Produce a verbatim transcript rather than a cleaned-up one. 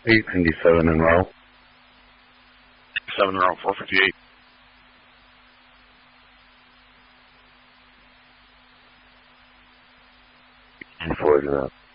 eight ninety-seven in row. seven in row, four fifty-eight. And four to that.